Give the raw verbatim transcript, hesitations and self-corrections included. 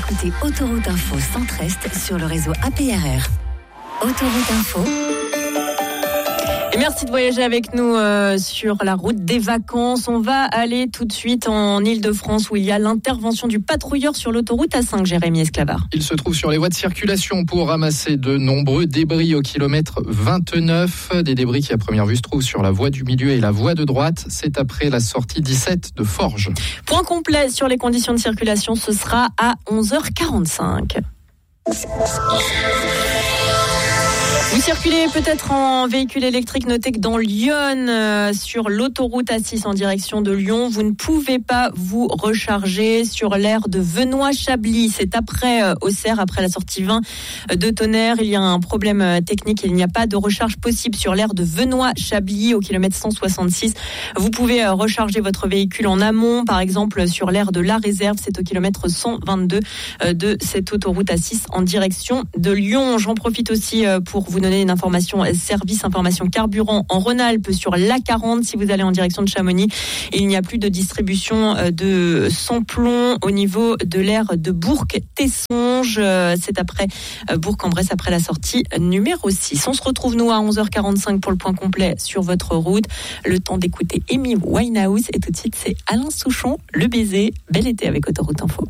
écoutez Autoroute Info Centre-Est sur le réseau A P R R. Autoroute Info. Et merci de voyager avec nous euh, sur la route des vacances. On va aller tout de suite en Île-de-France où il y a l'intervention du patrouilleur sur l'autoroute A cinq, Jérémy Esclavard. Il se trouve sur les voies de circulation pour ramasser de nombreux débris au kilomètre vingt-neuf. Des débris qui à première vue se trouvent sur la voie du milieu et la voie de droite. C'est après la sortie dix-sept de Forges. Point complet sur les conditions de circulation, ce sera à onze heures quarante-cinq. Vous circulez peut-être en véhicule électrique. Notez que dans Lyon, euh, sur l'autoroute A six en direction de Lyon, vous ne pouvez pas vous recharger sur l'aire de Venoy-Chablis. C'est après euh, Auxerre, après la sortie vingt de Tonnerre. Il y a un problème euh, technique. Il n'y a pas de recharge possible sur l'aire de Venoy-Chablis au kilomètre cent soixante-six. Vous pouvez euh, recharger votre véhicule en amont, par exemple sur l'aire de La Réserve. C'est au kilomètre cent vingt-deux euh, de cette autoroute A six en direction de Lyon. J'en profite aussi euh, pour vous donner une information service, information carburant en Rhône-Alpes sur l'A quarante. Si vous allez en direction de Chamonix, il n'y a plus de distribution de sans-plomb au niveau de l'aire de Bourg-Tessonges. C'est après Bourg-en-Bresse, après la sortie numéro six. On se retrouve nous à onze heures quarante-cinq pour le point complet sur votre route. Le temps d'écouter Amy Winehouse et tout de suite c'est Alain Souchon, Le Baiser. Bel été avec Autoroute Info.